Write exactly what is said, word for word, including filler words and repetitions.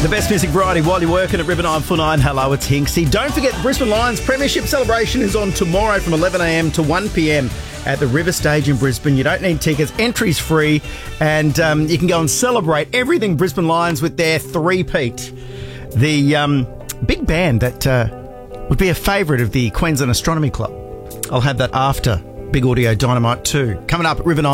The best music variety while you're working at River nine four nine. Hello, it's Hinksy. Don't forget the Brisbane Lions Premiership celebration is on tomorrow from eleven a m to one p m at the River Stage in Brisbane. You don't need tickets. Entry's free. And um, you can go and celebrate everything Brisbane Lions with their three-peat. The um, big band that uh, would be a favourite of the Queensland Astronomy Club. I'll have that after Big Audio Dynamite two. Coming up at River nine.